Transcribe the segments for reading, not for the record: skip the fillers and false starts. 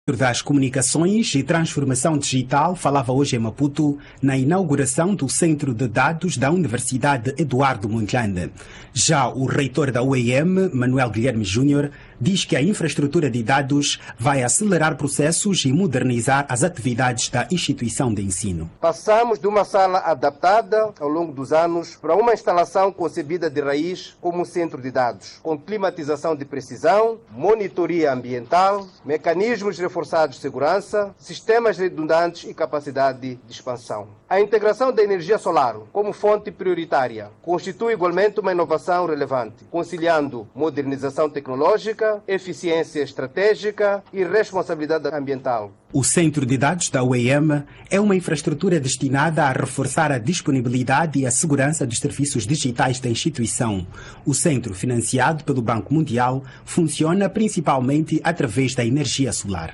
Das Comunicações e Transformação Digital falava hoje em Maputo na inauguração do Centro de Dados da Universidade Eduardo Mondlane. Já o reitor da UEM, Manuel Guilherme Júnior, diz que a infraestrutura de dados vai acelerar processos e modernizar as atividades da instituição de ensino. Passamos de uma sala adaptada ao longo dos anos para uma instalação concebida de raiz como um centro de dados, com climatização de precisão, monitoria ambiental, mecanismos reforçados de segurança, sistemas redundantes e capacidade de expansão. A integração da energia solar como fonte prioritária constitui igualmente uma inovação relevante, conciliando modernização tecnológica, eficiência estratégica e responsabilidade ambiental. O Centro de Dados da UEM é uma infraestrutura destinada a reforçar a disponibilidade e a segurança dos serviços digitais da instituição. O centro, financiado pelo Banco Mundial, funciona principalmente através da energia solar.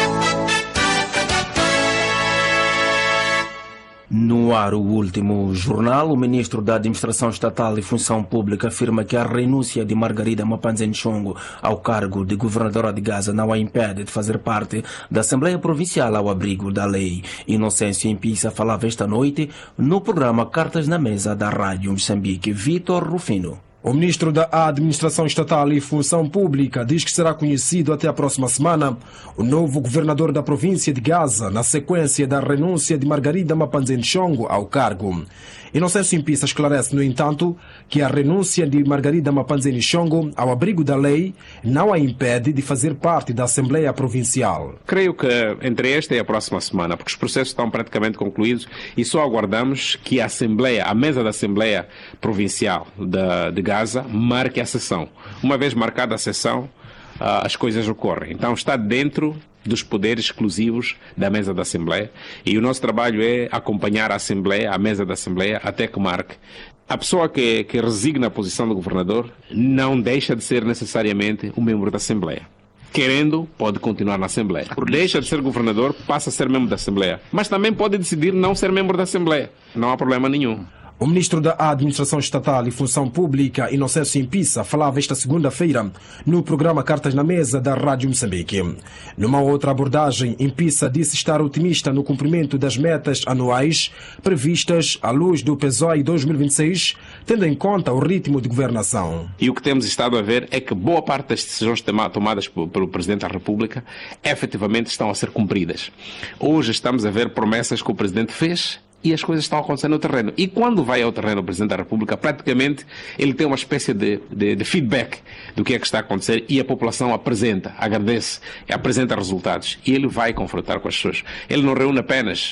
No ar, o último jornal, o ministro da Administração Estatal e Função Pública afirma que a renúncia de Margarida Mapanzen Chongo ao cargo de governadora de Gaza não a impede de fazer parte da Assembleia Provincial ao abrigo da lei. Inocêncio Impissa falava esta noite no programa Cartas na Mesa da Rádio Moçambique. Vítor Rufino. O ministro da Administração Estatal e Função Pública diz que será conhecido até a próxima semana o novo governador da província de Gaza, na sequência da renúncia de Margarida Mapanzen Chongo ao cargo. Inocêncio Impissa esclarece, no entanto, que a renúncia de Margarida Mapanzen Chongo ao abrigo da lei não a impede de fazer parte da Assembleia Provincial. Creio que entre esta e a próxima semana, porque os processos estão praticamente concluídos e só aguardamos que a mesa da Assembleia Provincial de Gaza marque a sessão. Uma vez marcada a sessão, as coisas ocorrem. Então está dentro dos poderes exclusivos da mesa da Assembleia e o nosso trabalho é acompanhar a mesa da Assembleia até que marque. A pessoa que resigna a posição do governador não deixa de ser necessariamente um membro da Assembleia. Querendo, pode continuar na Assembleia. Deixa de ser governador, passa a ser membro da Assembleia. Mas também pode decidir não ser membro da Assembleia. Não há problema nenhum. O ministro da Administração Estatal e Função Pública, Inocêncio Impissa, falava esta segunda-feira no programa Cartas na Mesa da Rádio Moçambique. Numa outra abordagem, Impissa disse estar otimista no cumprimento das metas anuais previstas à luz do PSOE 2026, tendo em conta o ritmo de governação. E o que temos estado a ver é que boa parte das decisões tomadas pelo Presidente da República efetivamente estão a ser cumpridas. Hoje estamos a ver promessas que o Presidente fez e as coisas estão acontecendo no terreno. E quando vai ao terreno o Presidente da República, praticamente ele tem uma espécie de feedback do que é que está a acontecer e a população agradece, apresenta resultados. E ele vai confrontar com as pessoas. Ele não reúne apenas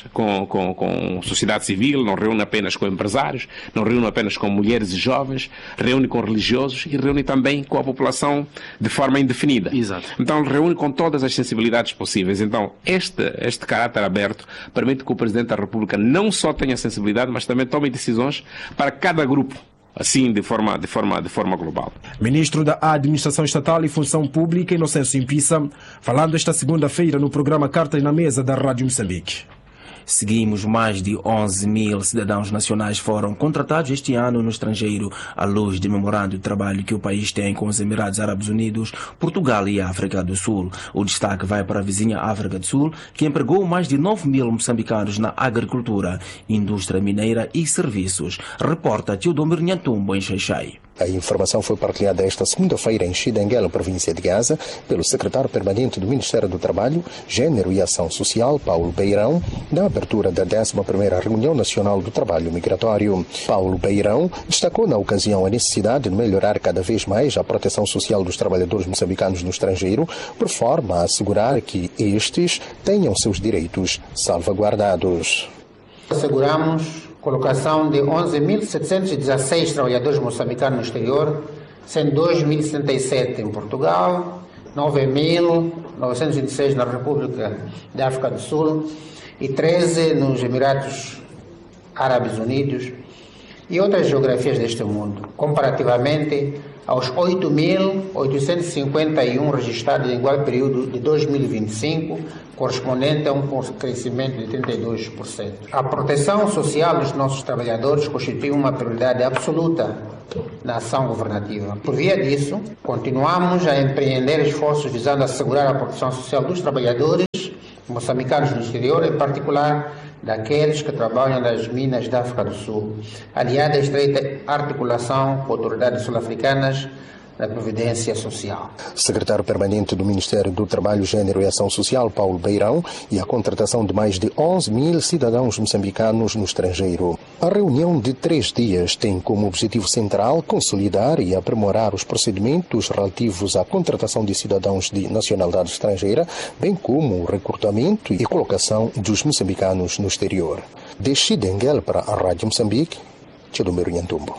com sociedade civil, não reúne apenas com empresários, não reúne apenas com mulheres e jovens, reúne com religiosos e reúne também com a população de forma indefinida. Exato. Então ele reúne com todas as sensibilidades possíveis. Então este caráter aberto permite que o Presidente da República não só tenha sensibilidade, mas também tome decisões para cada grupo, assim de forma global. Ministro da Administração Estatal e Função Pública, Inocêncio Impissa, falando esta segunda-feira no programa Cartas na Mesa da Rádio Moçambique. Seguimos, mais de 11 mil cidadãos nacionais foram contratados este ano no estrangeiro, à luz de memorando de trabalho que o país tem com os Emirados Árabes Unidos, Portugal e África do Sul. O destaque vai para a vizinha África do Sul, que empregou mais de 9 mil moçambicanos na agricultura, indústria mineira e serviços. Reporta Teodomir Nhantumbo em Xaixai. A informação foi partilhada esta segunda-feira em Xidenguel, província de Gaza, pelo secretário permanente do Ministério do Trabalho, Gênero e Ação Social, Paulo Beirão, na abertura da 11ª Reunião Nacional do Trabalho Migratório. Paulo Beirão destacou na ocasião a necessidade de melhorar cada vez mais a proteção social dos trabalhadores moçambicanos no estrangeiro, por forma a assegurar que estes tenham seus direitos salvaguardados. Asseguramos colocação de 11.716 trabalhadores moçambicanos no exterior, sendo 2.077 em Portugal, 9.926 na República da África do Sul e 13 nos Emirados Árabes Unidos e outras geografias deste mundo. Comparativamente, aos 8.851 registrados em igual período de 2025, correspondente a um crescimento de 32%. A proteção social dos nossos trabalhadores constitui uma prioridade absoluta na ação governativa. Por via disso, continuamos a empreender esforços visando assegurar a proteção social dos trabalhadores moçambicanos no exterior, em particular daqueles que trabalham nas minas da África do Sul, aliada à estreita articulação com autoridades sul-africanas da Previdência Social. Secretário Permanente do Ministério do Trabalho, Gênero e Ação Social, Paulo Beirão, e a contratação de mais de 11 mil cidadãos moçambicanos no estrangeiro. A reunião de 3 dias tem como objetivo central consolidar e aprimorar os procedimentos relativos à contratação de cidadãos de nacionalidade estrangeira, bem como o recrutamento e colocação dos moçambicanos no exterior. De Xidenguel para a Rádio Moçambique, Tchedomiro Nhantumbo.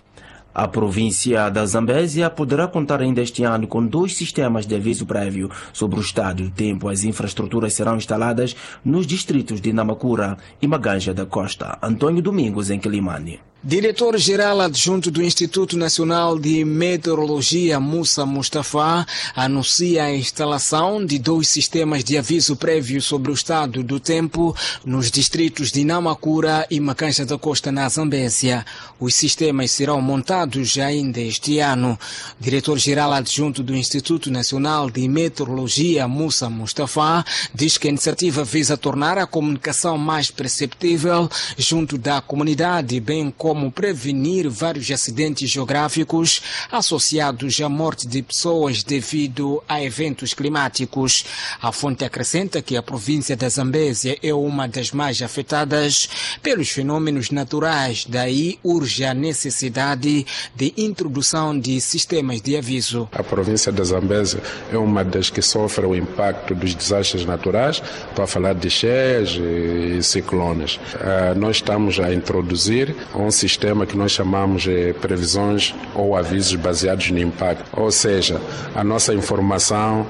A província da Zambésia poderá contar ainda este ano com 2 sistemas de aviso prévio sobre o estado do tempo. As infraestruturas serão instaladas nos distritos de Namakura e Maganja da Costa. Antônio Domingos, em Quilimane. Diretor-geral adjunto do Instituto Nacional de Meteorologia, Musa Mustafa, anuncia a instalação de 2 sistemas de aviso prévio sobre o estado do tempo nos distritos de Namakura e Maganja da Costa, na Zambésia. Os sistemas serão montados ainda este ano. Diretor-geral adjunto do Instituto Nacional de Meteorologia, Musa Mustafa, diz que a iniciativa visa tornar a comunicação mais perceptível junto da comunidade, bem como prevenir vários acidentes geográficos associados à morte de pessoas devido a eventos climáticos. A fonte acrescenta que a província da Zambésia é uma das mais afetadas pelos fenômenos naturais, daí urge a necessidade de introdução de sistemas de aviso. A província da Zambésia é uma das que sofre o impacto dos desastres naturais, para falar de cheias e ciclones. Nós estamos a introduzir um sistema que nós chamamos de previsões ou avisos baseados no impacto. Ou seja, a nossa informação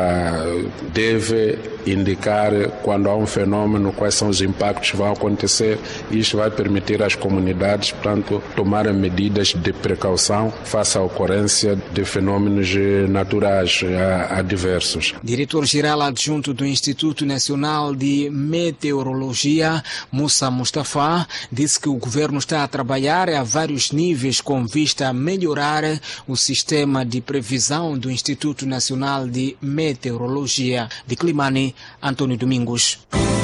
deve indicar quando há um fenômeno, quais são os impactos que vão acontecer, e isto vai permitir às comunidades, portanto, tomarem medidas de precaução face à ocorrência de fenômenos naturais adversos. Diretor-geral adjunto do Instituto Nacional de Meteorologia, Musa Mustafa, disse que o governo está a trabalhar a vários níveis com vista a melhorar o sistema de previsão do Instituto Nacional de Meteorologia. De Quilimane, Antônio Domingos.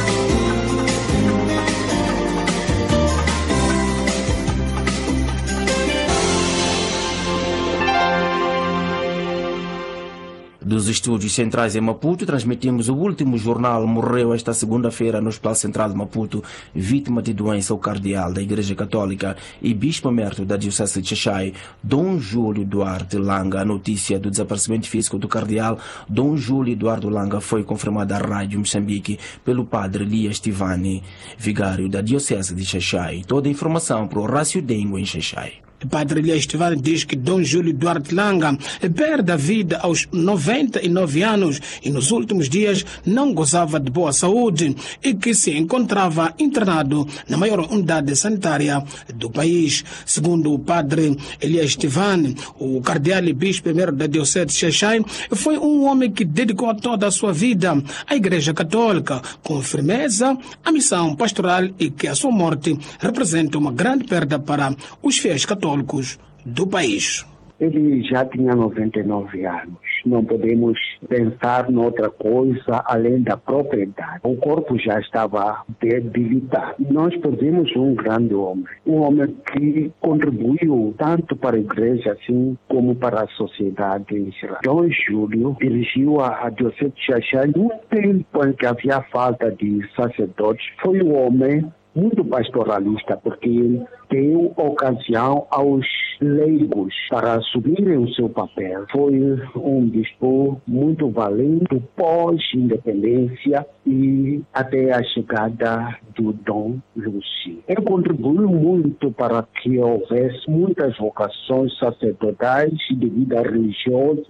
Dos estúdios centrais em Maputo, transmitimos o último jornal. Morreu esta segunda-feira no Hospital Central de Maputo, vítima de doença o cardeal da Igreja Católica e bispo emerito da Diocese de Xai, Dom Júlio Duarte Langa. A notícia do desaparecimento físico do cardeal Dom Júlio Eduardo Langa foi confirmada à Rádio Moçambique pelo padre Elias Tivani, vigário da Diocese de Xai. Toda a informação para o Horácio Dengo em Xai. Padre Elias Tivani diz que Dom Júlio Duarte Langa perde a vida aos 99 anos e nos últimos dias não gozava de boa saúde e que se encontrava internado na maior unidade sanitária do país. Segundo o padre Elias Tivani, o cardeal e bispo primeiro da Diocese de Xai foi um homem que dedicou toda a sua vida à Igreja Católica com firmeza à missão pastoral e que a sua morte representa uma grande perda para os fiéis católicos do país. Ele já tinha 99 anos. Não podemos pensar noutra coisa além da própria idade. O corpo já estava debilitado. Nós perdemos um grande homem. Um homem que contribuiu tanto para a igreja assim como para a sociedade em geral. Dom Júlio dirigiu a Diocese de Xai num tempo em que havia falta de sacerdotes. Foi um homem muito pastoralista, porque ele deu ocasião aos leigos para assumirem o seu papel. Foi um bispo muito valente pós-independência e até a chegada do Dom Lúcio. Ele contribuiu muito para que houvesse muitas vocações sacerdotais e de vida religiosa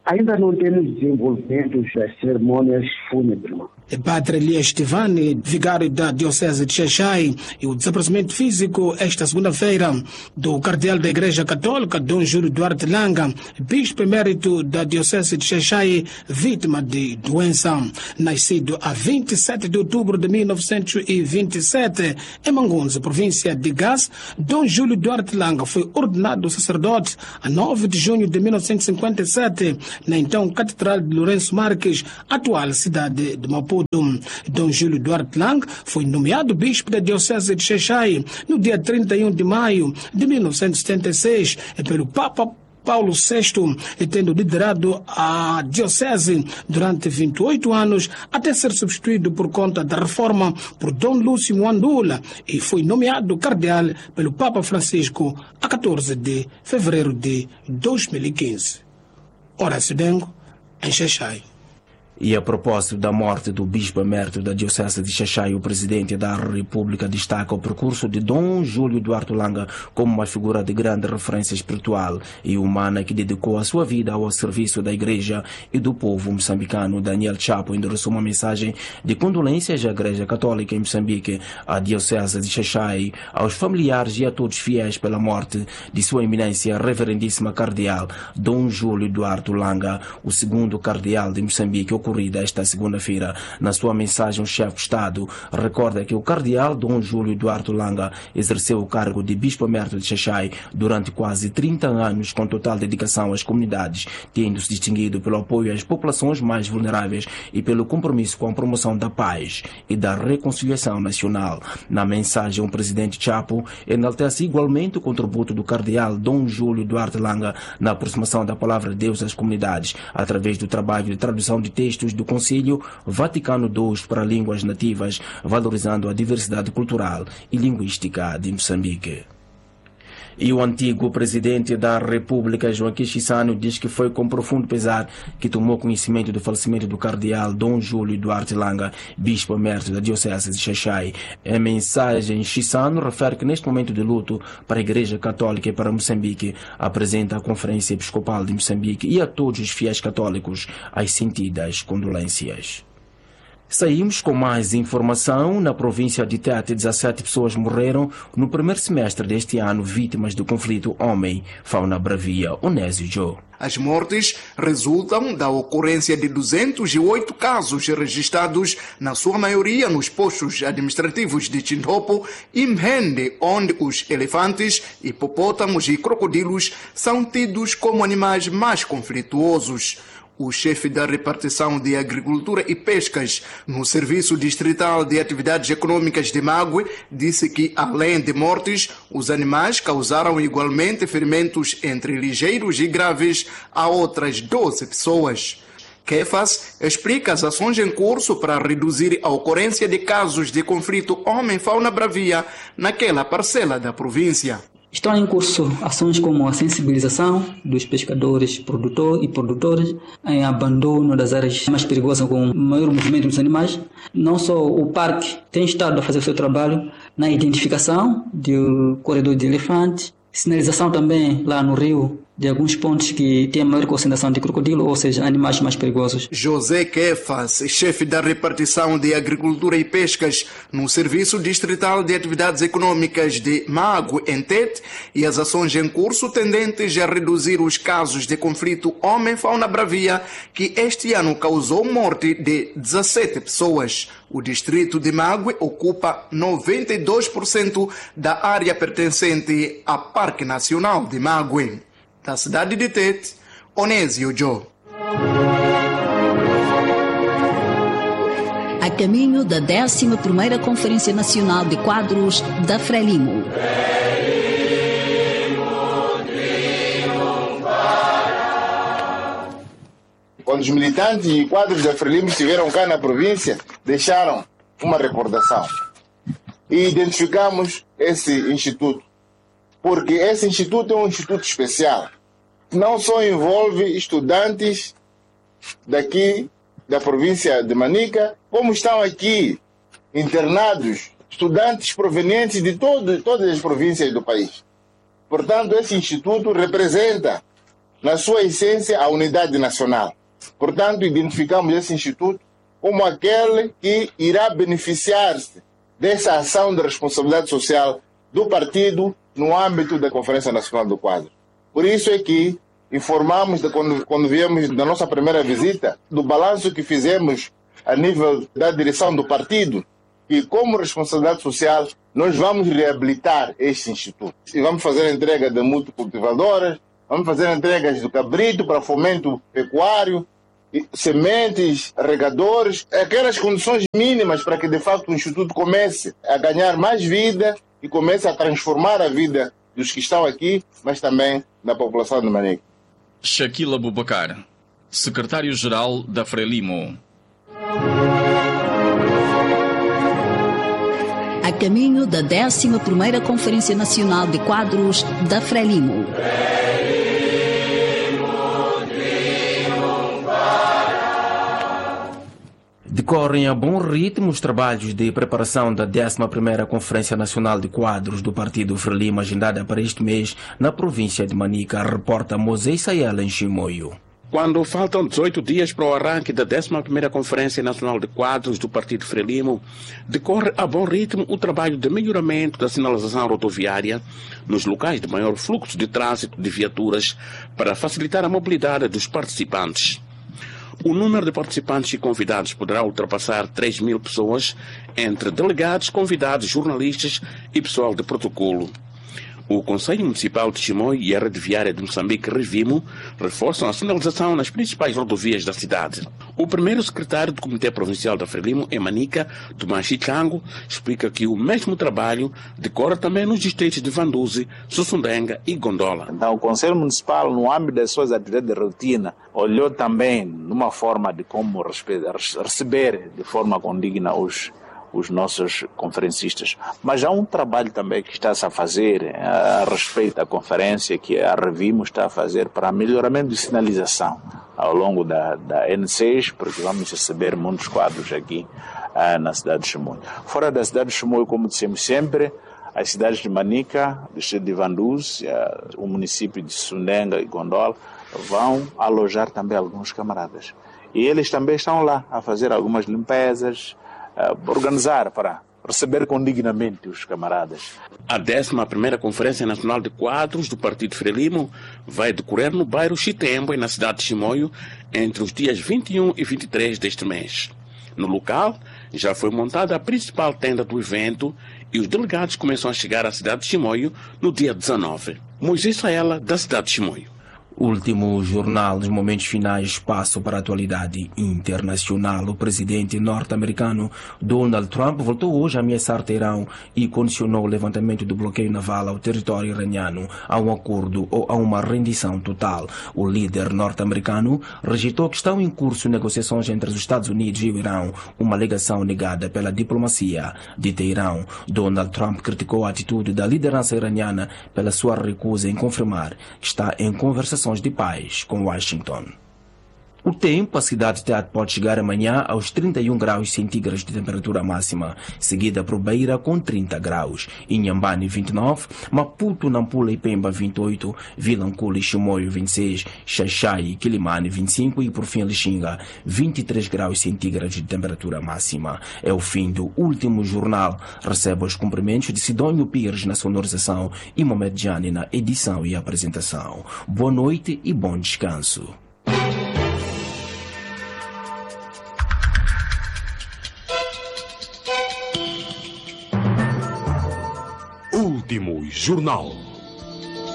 Ainda não temos desenvolvimentos das cerimônias fúnebres. Padre Elias Estivani, vigário da Diocese de Xai-Xai, e o desaparecimento físico esta segunda-feira do cardeal da Igreja Católica, Dom Júlio Duarte Langa, bispo emérito da Diocese de Xai-Xai, vítima de doença. Nascido a 27 de outubro de 1927 em Mangonze, província de Gás, Dom Júlio Duarte Langa foi ordenado sacerdote a 9 de junho de 1957 na então Catedral de Lourenço Marques, atual cidade de Maputo. Dom Júlio Duarte Langa foi nomeado bispo da Diocese de Xai-Xai no dia 31 de maio de 1976 pelo Papa Paulo VI, tendo liderado a diocese durante 28 anos até ser substituído por conta da reforma por Dom Lúcio Mwandula, e foi nomeado cardeal pelo Papa Francisco a 14 de fevereiro de 2015. Horácio Dengo, em Xai-Xai. E a propósito da morte do bispo emérito da Diocese de Xai-Xai, o presidente da República destaca o percurso de Dom Júlio Duarte Langa como uma figura de grande referência espiritual e humana que dedicou a sua vida ao serviço da Igreja e do povo moçambicano. Daniel Chapo endereçou uma mensagem de condolências à Igreja Católica em Moçambique, à Diocese de Xai-Xai, aos familiares e a todos fiéis pela morte de Sua Eminência Reverendíssima Cardeal Dom Júlio Duarte Langa, o segundo cardeal de Moçambique, ocorrida esta segunda-feira. Na sua mensagem, o chefe de Estado recorda que o cardeal Dom Júlio Duarte Langa exerceu o cargo de bispo emérito de Xai-Xai durante quase 30 anos com total dedicação às comunidades, tendo se distinguido pelo apoio às populações mais vulneráveis e pelo compromisso com a promoção da paz e da reconciliação nacional. Na mensagem, o presidente Chapo enaltece igualmente o contributo do cardeal Dom Júlio Duarte Langa na aproximação da palavra de Deus às comunidades, através do trabalho de tradução de textos do Concílio Vaticano II para línguas nativas, valorizando a diversidade cultural e linguística de Moçambique. E o antigo presidente da República, Joaquim Chissano, diz que foi com profundo pesar que tomou conhecimento do falecimento do cardeal Dom Júlio Duarte Langa, bispo emérito da Diocese de Xai-Xai. Em mensagem, Chissano refere que neste momento de luto para a Igreja Católica e para Moçambique, apresenta a Conferência Episcopal de Moçambique e a todos os fiéis católicos as sentidas condolências. Saímos com mais informação. Na província de Tete, 17 pessoas morreram no primeiro semestre deste ano, vítimas do conflito homem-fauna bravia. Onésio Joe. As mortes resultam da ocorrência de 208 casos registrados, na sua maioria nos postos administrativos de Chinhopo e Mhende, onde os elefantes, hipopótamos e crocodilos são tidos como animais mais conflituosos. O chefe da repartição de Agricultura e Pescas no Serviço Distrital de Atividades Econômicas de Mague disse que, além de mortes, os animais causaram igualmente ferimentos entre ligeiros e graves a outras 12 pessoas. Kefas explica as ações em curso para reduzir a ocorrência de casos de conflito homem-fauna bravia naquela parcela da província. Estão em curso ações como a sensibilização dos pescadores, produtores em abandono das áreas mais perigosas com maior movimento dos animais. Não só o parque tem estado a fazer o seu trabalho na identificação do corredor de elefantes, sinalização também lá no rio de alguns pontos que têm maior concentração de crocodilo, ou seja, animais mais perigosos. José Kefas, chefe da repartição de Agricultura e Pescas no Serviço Distrital de Atividades Econômicas de Mague, em Tete, e as ações em curso tendentes a reduzir os casos de conflito homem-fauna bravia, que este ano causou morte de 17 pessoas. O distrito de Mague ocupa 92% da área pertencente ao Parque Nacional de Mague. Da cidade de Tete, Onésio Joe. A caminho da 11ª Conferência Nacional de Quadros da Frelimo. Quando os militantes e quadros da Frelimo estiveram cá na província, deixaram uma recordação. E identificamos esse instituto, porque esse instituto é um instituto especial. Não só envolve estudantes daqui da província de Manica, como estão aqui internados estudantes provenientes de todas as províncias do país. Portanto, esse instituto representa na sua essência, a unidade nacional. Portanto, identificamos esse instituto como aquele que irá beneficiar-se dessa ação de responsabilidade social do partido no âmbito da Conferência Nacional do Quadro. Por isso é que informamos, quando viemos da nossa primeira visita, do balanço que fizemos a nível da direção do partido, e como responsabilidade social nós vamos reabilitar este instituto. E vamos fazer a entrega de multicultivadoras, vamos fazer entregas do cabrito para fomento pecuário, sementes, regadores, aquelas condições mínimas para que de facto o instituto comece a ganhar mais vida e comece a transformar a vida dos que estão aqui, mas também da população de Manica. Shaquille Abubakar, secretário-geral da Frelimo. A caminho da 11ª Conferência Nacional de Quadros da Frelimo. Decorrem a bom ritmo os trabalhos de preparação da 11ª Conferência Nacional de Quadros do Partido Frelimo, agendada para este mês na província de Manica, reporta Moisés Sayela em Chimoio. Quando faltam 18 dias para o arranque da 11ª Conferência Nacional de Quadros do Partido Frelimo, decorre a bom ritmo o trabalho de melhoramento da sinalização rodoviária nos locais de maior fluxo de trânsito de viaturas para facilitar a mobilidade dos participantes. O número de participantes e convidados poderá ultrapassar 3.000 pessoas, entre delegados, convidados, jornalistas e pessoal de protocolo. O Conselho Municipal de Chimoio e a Rede Viária de Moçambique, Revimo, reforçam a sinalização nas principais rodovias da cidade. O primeiro secretário do Comitê Provincial da Frelimo, em Manica, Tomás Chichango, explica que o mesmo trabalho decorre também nos distritos de Vanduzi, Sussundenga e Gondola. Então, o Conselho Municipal, no âmbito das suas atividades de rotina, olhou também numa forma de como receber de forma condigna os nossos conferencistas. Mas há um trabalho também que está-se a fazer a respeito da conferência que a Revimo está a fazer para melhoramento de sinalização ao longo da N6, porque vamos receber muitos quadros aqui na cidade de Chimoio. Fora da cidade de Chimoio, como dissemos sempre, as cidades de Manica, o distrito de Vanduz, o município de Sundenga e Gondola vão alojar também alguns camaradas. E eles também estão lá a fazer algumas limpezas, organizar para receber condignamente os camaradas. A 11ª Conferência Nacional de Quadros do Partido Frelimo vai decorrer no bairro Chitembo, na cidade de Chimoio, entre os dias 21 e 23 deste mês. No local, já foi montada a principal tenda do evento e os delegados começam a chegar à cidade de Chimoio no dia 19. Moisés Sayela, da cidade de Chimoio. Último jornal dos momentos finais, espaço para a atualidade internacional. O presidente norte-americano Donald Trump voltou hoje a ameaçar Teherão e condicionou o levantamento do bloqueio naval ao território iraniano a um acordo ou a uma rendição total. O líder norte-americano rejeitou que estão em curso negociações entre os Estados Unidos e o Irão, uma alegação negada pela diplomacia de Teherão. Donald Trump criticou a atitude da liderança iraniana pela sua recusa em confirmar que está em conversações de paz com Washington. O tempo, a cidade de Tete pode chegar amanhã aos 31 graus centígrados de temperatura máxima, seguida por Beira com 30 graus, Inhambane 29, Maputo, Nampula e Pemba 28, Vilanculo e Chimoio 26, Xaixai e Quilimane 25 e por fim Lixinga 23 graus centígrados de temperatura máxima. É o fim do último jornal. Recebe os cumprimentos de Sidônio Pires na sonorização e Mohamed Jani na edição e apresentação. Boa noite e bom descanso. Último jornal.